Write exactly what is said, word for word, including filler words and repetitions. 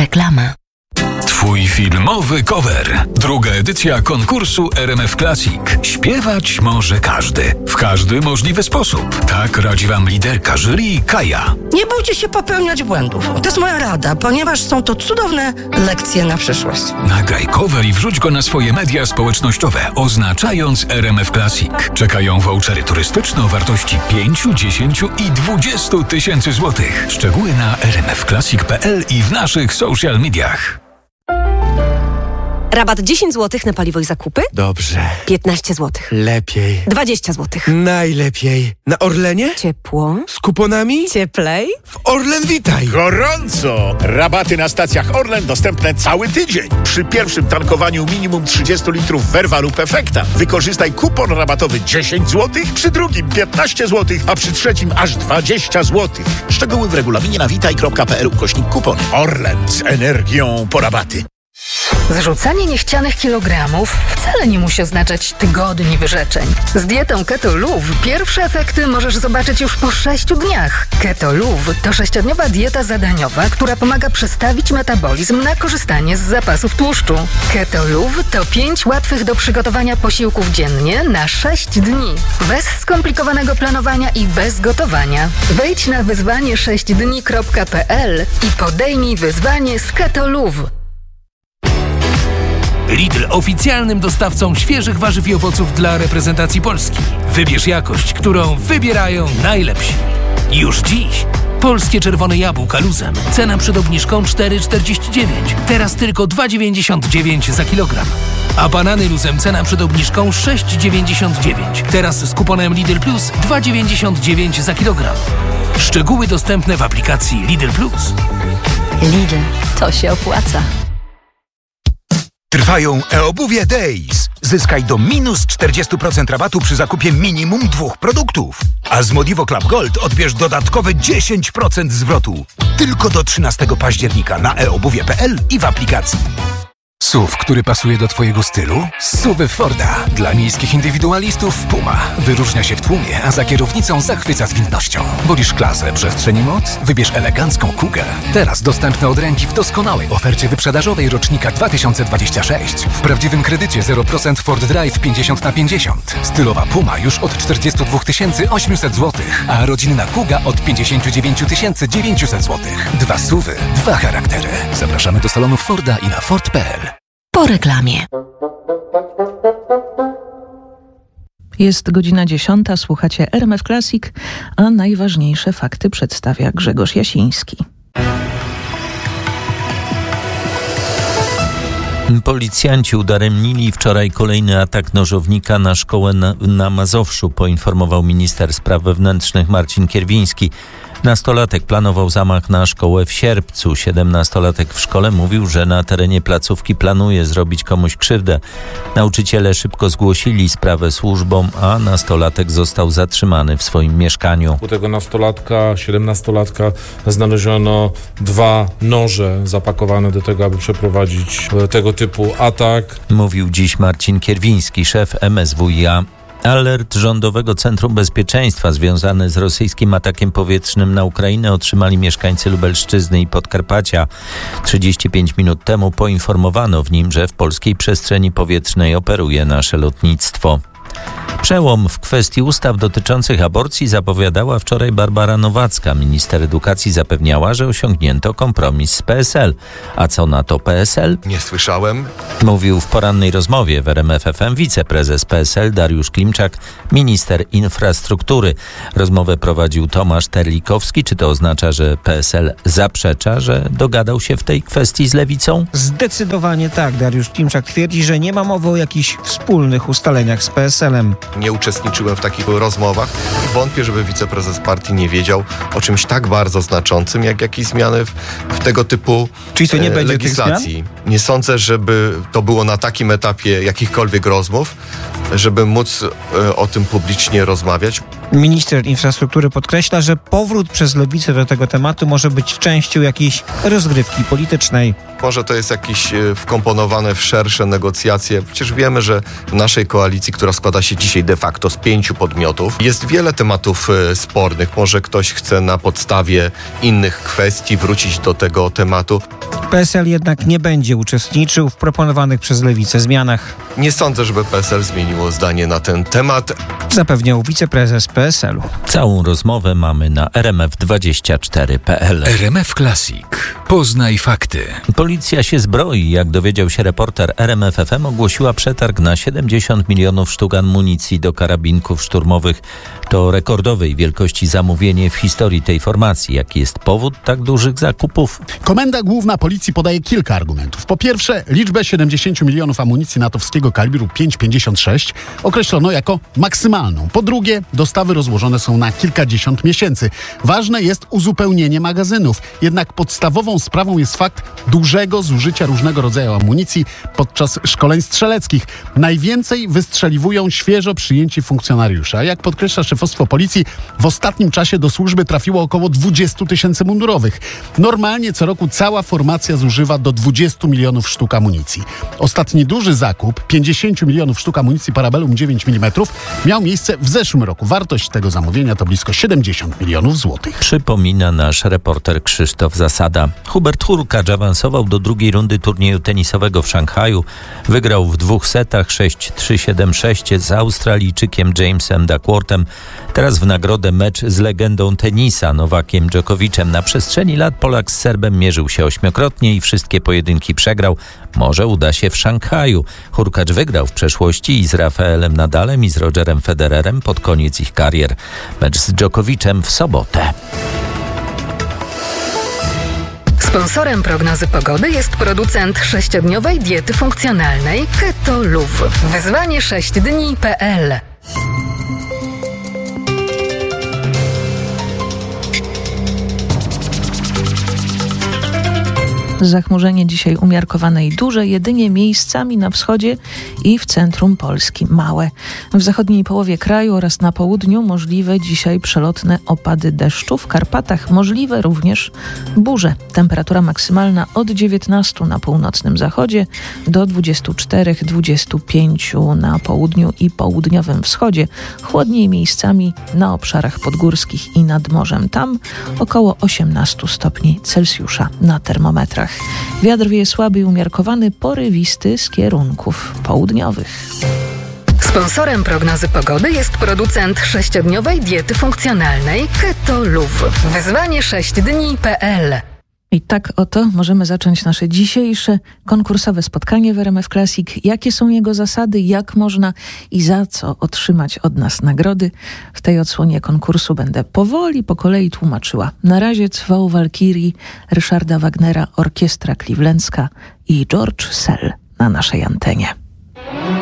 Reklama. Twój filmowy cover. Druga edycja konkursu R M F Classic. Śpiewać może każdy. W każdy możliwy sposób. Tak radzi wam liderka jury Kaja. Nie bójcie się popełniać błędów. To jest moja rada, ponieważ są to cudowne lekcje na przyszłość. Nagraj cover i wrzuć go na swoje media społecznościowe, oznaczając R M F Classic. Czekają vouchery turystyczne o wartości pięć, dziesięć i dwadzieścia tysięcy złotych. Szczegóły na r m f classic kropka p l i w naszych social mediach. Rabat dziesięć złotych na paliwo i zakupy? Dobrze. piętnaście złotych. Lepiej. dwadzieścia złotych. Najlepiej. Na Orlenie? Ciepło. Z kuponami? Cieplej. W Orlen Witaj. Gorąco! Rabaty na stacjach Orlen dostępne cały tydzień. Przy pierwszym tankowaniu minimum trzydzieści litrów Verva lub Efekta wykorzystaj kupon rabatowy dziesięć złotych, przy drugim piętnaście złotych, a przy trzecim aż dwadzieścia złotych. Szczegóły w regulaminie na witaj kropka p l ukośnik kupon. Orlen z energią po rabaty. Zrzucanie niechcianych kilogramów wcale nie musi oznaczać tygodni wyrzeczeń. Z dietą Keto Luv pierwsze efekty możesz zobaczyć już po sześciu dniach. Keto Luv to sześciodniowa dieta zadaniowa, która pomaga przestawić metabolizm na korzystanie z zapasów tłuszczu. Keto Luv to pięć łatwych do przygotowania posiłków dziennie na sześć dni. Bez skomplikowanego planowania i bez gotowania. Wejdź na wyzwanie sześć dni kropka p l i podejmij wyzwanie z Keto Luv. Lidl oficjalnym dostawcą świeżych warzyw i owoców dla reprezentacji Polski. Wybierz jakość, którą wybierają najlepsi. Już dziś polskie czerwone jabłka luzem. Cena przed obniżką cztery czterdzieści dziewięć. Teraz tylko dwa dziewięćdziesiąt dziewięć za kilogram. A banany luzem cena przed obniżką sześć dziewięćdziesiąt dziewięć. Teraz z kuponem Lidl Plus dwa dziewięćdziesiąt dziewięć za kilogram. Szczegóły dostępne w aplikacji Lidl Plus. Lidl, to się opłaca. Trwają e-obuwie Days. Zyskaj do minus czterdzieści procent rabatu przy zakupie minimum dwóch produktów. A z Modivo Club Gold odbierz dodatkowe dziesięć procent zwrotu. Tylko do trzynastego października na e obuwie kropka p l i w aplikacji. S U V, który pasuje do twojego stylu? S U V Forda. Dla miejskich indywidualistów Puma. Wyróżnia się w tłumie, a za kierownicą zachwyca zwinnością. Wolisz klasę, przestrzeń i moc? Wybierz elegancką Kugę. Teraz dostępne od ręki w doskonałej ofercie wyprzedażowej rocznika dwa tysiące dwudziestego szóstego. W prawdziwym kredycie zero procent Ford Drive pięćdziesiąt na pięćdziesiąt. Stylowa Puma już od czterdzieści dwa tysiące osiemset złotych, a rodzinna Kuga od pięćdziesiąt dziewięć tysięcy dziewięćset złotych. Dwa S U V y, dwa charaktery. Zapraszamy do salonów Forda i na Ford kropka p l. Po reklamie. Jest godzina dziesiąta, słuchacie R M F Classic, a najważniejsze fakty przedstawia Grzegorz Jasiński. Policjanci udaremnili wczoraj kolejny atak nożownika na szkołę na, na Mazowszu, poinformował minister spraw wewnętrznych Marcin Kierwiński. Nastolatek planował zamach na szkołę w Sierpcu. Siedemnastolatek w szkole mówił, że na terenie placówki planuje zrobić komuś krzywdę. Nauczyciele szybko zgłosili sprawę służbom, a nastolatek został zatrzymany w swoim mieszkaniu. U tego nastolatka, siedemnastolatka znaleziono dwa noże zapakowane do tego, aby przeprowadzić tego typu atak. Mówił dziś Marcin Kierwiński, szef M S W i A. Alert Rządowego Centrum Bezpieczeństwa związany z rosyjskim atakiem powietrznym na Ukrainę otrzymali mieszkańcy Lubelszczyzny i Podkarpacia. trzydzieści pięć minut temu poinformowano w nim, że w polskiej przestrzeni powietrznej operuje nasze lotnictwo. Przełom w kwestii ustaw dotyczących aborcji zapowiadała wczoraj Barbara Nowacka. Minister edukacji zapewniała, że osiągnięto kompromis z P S L. A co na to P S L? Nie słyszałem. Mówił w porannej rozmowie w R M F F M wiceprezes P S L Dariusz Klimczak, minister infrastruktury. Rozmowę prowadził Tomasz Terlikowski. Czy to oznacza, że P S L zaprzecza, że dogadał się w tej kwestii z Lewicą? Zdecydowanie tak. Dariusz Klimczak twierdzi, że nie ma mowy o jakichś wspólnych ustaleniach z P S L-em. Nie uczestniczyłem w takich rozmowach i wątpię, żeby wiceprezes partii nie wiedział o czymś tak bardzo znaczącym, jak jakieś zmiany w, w tego typu Czyli to nie e, będzie legislacji. Tych zmian? Nie sądzę, żeby to było na takim etapie jakichkolwiek rozmów, żeby móc e, o tym publicznie rozmawiać. Minister infrastruktury podkreśla, że powrót przez Lewicę do tego tematu może być częścią jakiejś rozgrywki politycznej. Może to jest jakieś e, wkomponowane w szersze negocjacje. Przecież wiemy, że w naszej koalicji, która składa się dzisiaj de facto z pięciu podmiotów, jest wiele tematów e, spornych. Może ktoś chce na podstawie innych kwestii wrócić do tego tematu. P S L jednak nie będzie uczestniczył w proponowanych przez Lewicę zmianach. Nie sądzę, żeby P S L zmieniło zdanie na ten temat. Zapewniał wiceprezes P S L u. Całą rozmowę mamy na r m f dwadzieścia cztery kropka p l. R M F Classic. Poznaj fakty. Policja się zbroi. Jak dowiedział się reporter R M F F M, ogłosiła przetarg na siedemdziesiąt milionów sztuk amunicji do karabinków szturmowych. To rekordowej wielkości zamówienie w historii tej formacji. Jaki jest powód tak dużych zakupów? Komenda Główna Policji podaje kilka argumentów. Po pierwsze, liczbę siedemdziesiąt milionów amunicji natowskiego kalibru pięć pięćdziesiąt sześć określono jako maksymalną. Po drugie, dostawy rozłożone są na kilkadziesiąt miesięcy. Ważne jest uzupełnienie magazynów. Jednak podstawową sprawą jest fakt dużego zużycia różnego rodzaju amunicji podczas szkoleń strzeleckich. Najwięcej wystrzeliwują świeżo przyjęci funkcjonariusze. A jak podkreśla szefostwo policji, w ostatnim czasie do służby trafiło około dwadzieścia tysięcy mundurowych. Normalnie co roku cała formacja zużywa do dwudziestu milionów sztuk amunicji. Ostatni duży zakup, pięćdziesiąt milionów sztuk amunicji Parabellum dziewięć milimetrów, miał miejsce w zeszłym roku. Wartość tego zamówienia to blisko siedemdziesiąt milionów złotych. Przypomina nasz reporter Krzysztof Zasada. Hubert Hurkacz awansował do drugiej rundy turnieju tenisowego w Szanghaju. Wygrał w dwóch setach sześć trzy siedem sześć z Australijczykiem Jamesem Duckworthem. Teraz w nagrodę mecz z legendą tenisa Nowakiem Dżokowiczem. Na przestrzeni lat Polak z Serbem mierzył się ośmiokrotnie i wszystkie pojedynki przegrał. Może uda się w Szanghaju. Hurkacz wygrał w przeszłości i z Rafaelem Nadalem i z Rogerem Federerem pod koniec ich karier. Mecz z Dżokowiczem w sobotę. Sponsorem prognozy pogody jest producent sześciodniowej diety funkcjonalnej Keto Luv. Wyzwanie sześć dni kropka p l. Zachmurzenie dzisiaj umiarkowane i duże, jedynie miejscami na wschodzie i w centrum Polski małe. W zachodniej połowie kraju oraz na południu możliwe dzisiaj przelotne opady deszczu. W Karpatach możliwe również burze. Temperatura maksymalna od dziewiętnastu na północnym zachodzie do dwudziestu czterech dwudziestu pięciu na południu i południowym wschodzie. Chłodniej miejscami na obszarach podgórskich i nad morzem. Tam około osiemnastu stopni Celsjusza na termometrach. Wiatr wieje słaby i umiarkowany, porywisty z kierunków południowych. Sponsorem prognozy pogody jest producent sześciodniowej diety funkcjonalnej Keto Luv. Wyzwanie sześć dni kropka p l. I tak oto możemy zacząć nasze dzisiejsze konkursowe spotkanie w R M F Classic. Jakie są jego zasady, jak można i za co otrzymać od nas nagrody? W tej odsłonie konkursu będę powoli, po kolei tłumaczyła. Na razie Cwał Walkirii, Ryszarda Wagnera, Orkiestra Clevelandzka i George Sell na naszej antenie.